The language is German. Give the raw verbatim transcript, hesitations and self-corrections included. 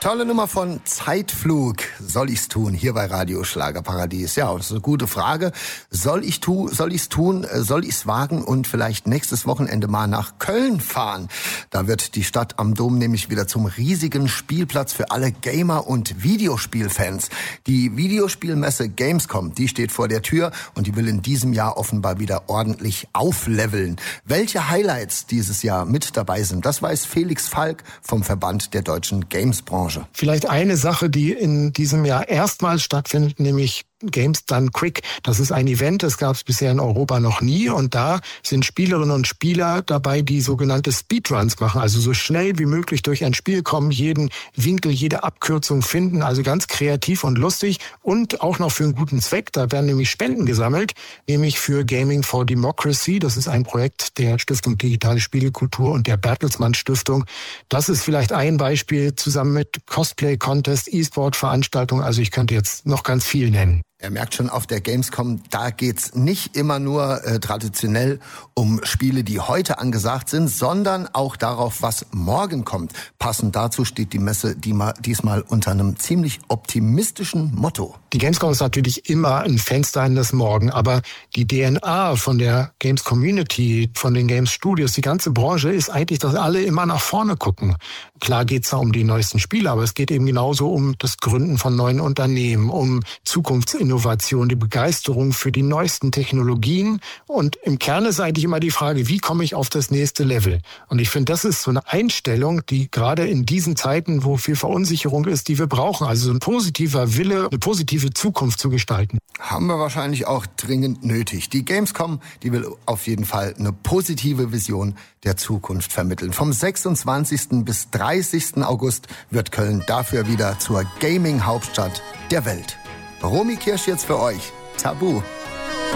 Tolle Nummer von Zeitflug. Soll ich's tun? Hier bei Radio Schlagerparadies. Ja, das ist eine gute Frage. Soll ich tu, soll ich's tun? Soll ich's wagen und vielleicht nächstes Wochenende mal nach Köln fahren? Da wird die Stadt am Dom nämlich wieder zum riesigen Spielplatz für alle Gamer und Videospielfans. Die Videospielmesse Gamescom, die steht vor der Tür und die will in diesem Jahr offenbar wieder ordentlich aufleveln. Welche Highlights dieses Jahr mit dabei sind, das weiß Felix Falk vom Verband der deutschen Gamesbranche. Vielleicht eine Sache, die in diesem Jahr erstmals stattfindet, nämlich Games Done Quick. Das ist ein Event, das gab es bisher in Europa noch nie. Und da sind Spielerinnen und Spieler dabei, die sogenannte Speedruns machen. Also so schnell wie möglich durch ein Spiel kommen, jeden Winkel, jede Abkürzung finden. Also ganz kreativ und lustig und auch noch für einen guten Zweck. Da werden nämlich Spenden gesammelt, nämlich für Gaming for Democracy. Das ist ein Projekt der Stiftung Digitale Spielekultur und der Bertelsmann Stiftung. Das ist vielleicht ein Beispiel zusammen mit Cosplay-Contest, E-Sport-Veranstaltungen. Also ich könnte jetzt noch ganz viel nennen. Er merkt schon, auf der Gamescom, da geht's nicht immer nur äh, traditionell um Spiele, die heute angesagt sind, sondern auch darauf, was morgen kommt. Passend dazu steht die Messe die mal, diesmal unter einem ziemlich optimistischen Motto. Die Gamescom ist natürlich immer ein Fenster in das Morgen, aber die D N A von der Games Community, von den Games Studios, die ganze Branche ist eigentlich, dass alle immer nach vorne gucken. Klar geht's da um die neuesten Spiele, aber es geht eben genauso um das Gründen von neuen Unternehmen, um Zukunftsinnovation, die Begeisterung für die neuesten Technologien. Und im Kern ist eigentlich immer die Frage, wie komme ich auf das nächste Level? Und ich finde, das ist so eine Einstellung, die gerade in diesen Zeiten, wo viel Verunsicherung ist, die wir brauchen. Also so ein positiver Wille, eine positive Zukunft zu gestalten. Haben wir wahrscheinlich auch dringend nötig. Die Gamescom, die will auf jeden Fall eine positive Vision der Zukunft vermitteln. Vom sechsundzwanzigsten bis dreißigsten August wird Köln dafür wieder zur Gaming-Hauptstadt der Welt. Romy Kirsch jetzt für euch. Tabu.